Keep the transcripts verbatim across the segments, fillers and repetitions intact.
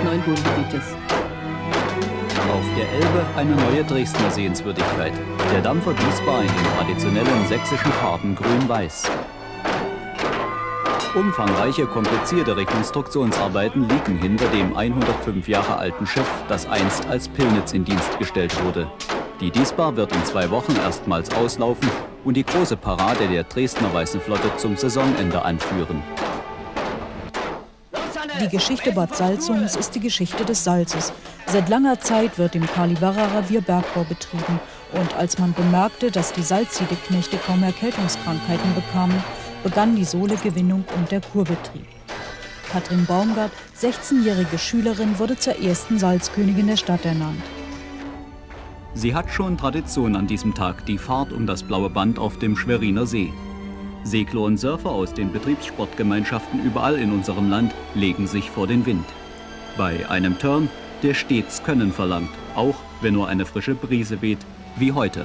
neuen Wohngebietes. Auf der Elbe eine neue Dresdner Sehenswürdigkeit. Der Dampfer Diesbar in den traditionellen sächsischen Farben grün-weiß. Umfangreiche, komplizierte Rekonstruktionsarbeiten liegen hinter dem hundertfünf Jahre alten Schiff, das einst als Pillnitz in Dienst gestellt wurde. Die Diesbar wird in zwei Wochen erstmals auslaufen und die große Parade der Dresdner Weißen Flotte zum Saisonende anführen. Die Geschichte Bad Salzungs ist die Geschichte des Salzes. Seit langer Zeit wird im Kaliberger-Revier Bergbau betrieben. Und als man bemerkte, dass die Salzsiedeknechte kaum Erkältungskrankheiten bekamen, begann die Sohlegewinnung und der Kurbetrieb. Katrin Baumgart, sechzehnjährige Schülerin, wurde zur ersten Salzkönigin der Stadt ernannt. Sie hat schon Tradition an diesem Tag, die Fahrt um das blaue Band auf dem Schweriner See. Segler und Surfer aus den Betriebssportgemeinschaften überall in unserem Land legen sich vor den Wind. Bei einem Turn, der stets Können verlangt, auch wenn nur eine frische Brise weht, wie heute.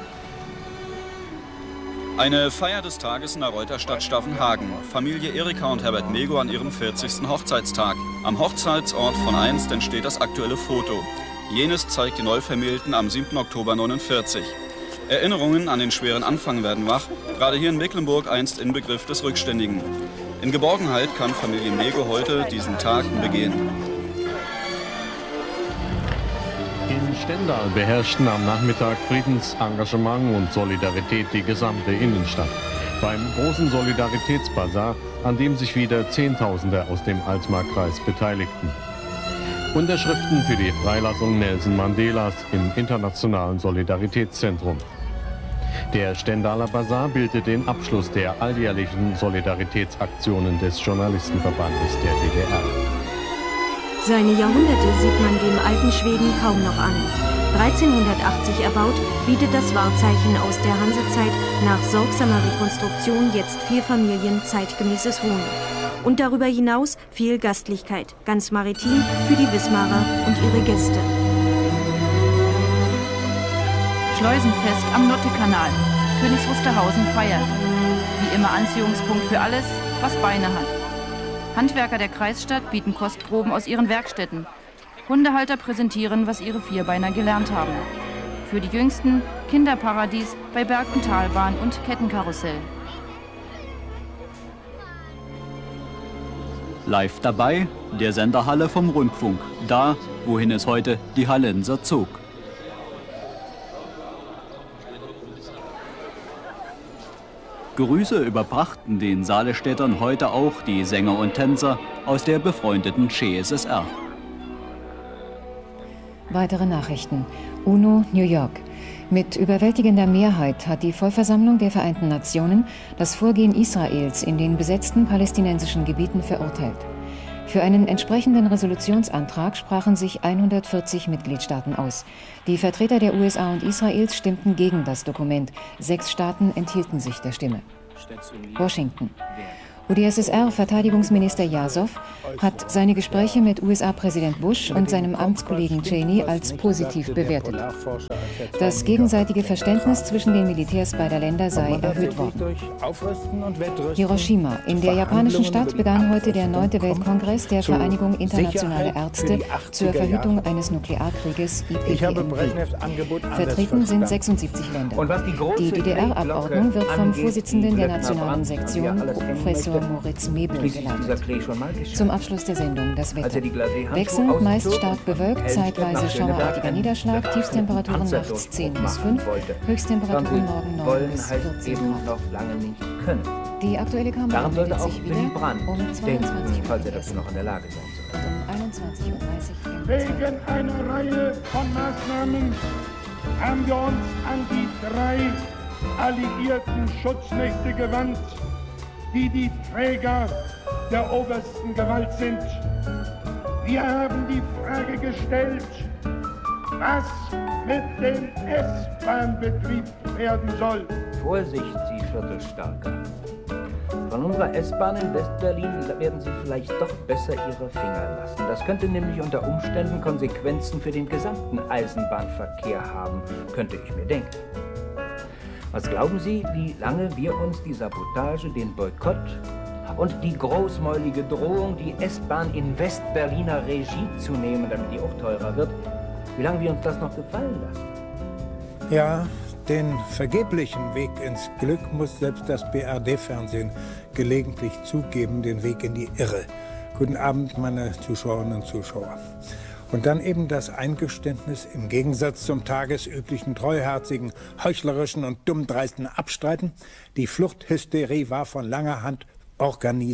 Eine Feier des Tages in der Reuterstadt Staffenhagen. Familie Erika und Herbert Mego an ihrem vierzigsten Hochzeitstag. Am Hochzeitsort von einst entsteht das aktuelle Foto. Jenes zeigt die Neuvermählten am siebten Oktober neunundvierzig. Erinnerungen an den schweren Anfang werden wach, gerade hier in Mecklenburg einst Inbegriff des Rückständigen. In Geborgenheit kann Familie Mego heute diesen Tag begehen. In Stendal beherrschten am Nachmittag Friedensengagement und Solidarität die gesamte Innenstadt. Beim großen Solidaritätsbazar, an dem sich wieder Zehntausende aus dem Altmarkkreis beteiligten. Unterschriften für die Freilassung Nelson Mandelas im Internationalen Solidaritätszentrum. Der Stendaler Basar bildet den Abschluss der alljährlichen Solidaritätsaktionen des Journalistenverbandes der D D R. Seine Jahrhunderte sieht man dem alten Schweden kaum noch an. dreizehnhundertachtzig erbaut, bietet das Wahrzeichen aus der Hansezeit nach sorgsamer Rekonstruktion jetzt vier Familien zeitgemäßes Wohnen. Und darüber hinaus viel Gastlichkeit, ganz maritim für die Wismarer und ihre Gäste. Schleusenfest am Nottekanal. Königs Wusterhausen feiert. Wie immer Anziehungspunkt für alles, was Beine hat. Handwerker der Kreisstadt bieten Kostproben aus ihren Werkstätten. Hundehalter präsentieren, was ihre Vierbeiner gelernt haben. Für die Jüngsten Kinderparadies bei Berg- und Talbahn und Kettenkarussell. Live dabei der Sender Halle vom Rundfunk, da, wohin es heute die Hallenser zog. Grüße überbrachten den Salestädtern heute auch die Sänger und Tänzer aus der befreundeten C S S R. Weitere Nachrichten. UNO, New York. Mit überwältigender Mehrheit hat die Vollversammlung der Vereinten Nationen das Vorgehen Israels in den besetzten palästinensischen Gebieten verurteilt. Für einen entsprechenden Resolutionsantrag sprachen sich hundertvierzig Mitgliedstaaten aus. Die Vertreter der U S A und Israels stimmten gegen das Dokument. Sechs Staaten enthielten sich der Stimme. Washington. U d S S R-Verteidigungsminister Jasow hat seine Gespräche mit U S A-Präsident Bush und seinem Amtskollegen Cheney als positiv bewertet. Das gegenseitige Verständnis zwischen den Militärs beider Länder sei erhöht worden. Hiroshima. In der japanischen Stadt begann heute der neunte Weltkongress der Vereinigung Internationale Ärzte zur Verhütung eines Nuklearkrieges, I P P N W. Vertreten sind sechsundsiebzig Länder. Die D D R-Abordnung wird vom Vorsitzenden der nationalen Sektion, Professor Moritz Mebel geleitet. Zum Abschluss der Sendung das Wetter. Wechselnd, meist stark bewölkt, zeitweise schauerartiger Niederschlag, Tiefstemperaturen nachts zehn bis fünf, Höchsttemperaturen morgen neun bis vierzehn Grad. Die aktuelle Kamera meldet sich wieder um zweiundzwanzig Uhr und um einundzwanzig Uhr dreißig. Wegen einer Reihe von Maßnahmen haben wir uns an die drei alliierten Schutzmächte gewandt, die die Träger der obersten Gewalt sind. Wir haben die Frage gestellt, was mit dem S-Bahn-Betrieb werden soll. Vorsicht, Sie Viertelstarker. Von unserer S-Bahn in Westberlin werden Sie vielleicht doch besser Ihre Finger lassen. Das könnte nämlich unter Umständen Konsequenzen für den gesamten Eisenbahnverkehr haben, könnte ich mir denken. Was glauben Sie, wie lange wir uns die Sabotage, den Boykott Und die großmäulige Drohung, die S-Bahn in Westberliner Regie zu nehmen, damit die auch teurer wird. Wie lange wir uns das noch gefallen lassen? Ja, den vergeblichen Weg ins Glück muss selbst das B R D-Fernsehen gelegentlich zugeben, den Weg in die Irre. Guten Abend, meine Zuschauerinnen und Zuschauer. Und dann eben das Eingeständnis im Gegensatz zum tagesüblichen treuherzigen, heuchlerischen und dummdreisten Abstreiten. Die Fluchthysterie war von langer Hand organisiert.